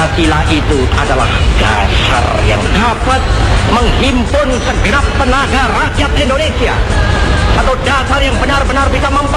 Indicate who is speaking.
Speaker 1: Pancasila itu adalah dasar yang dapat menghimpun segenap tenaga rakyat Indonesia. Satu dasar yang benar-benar bisa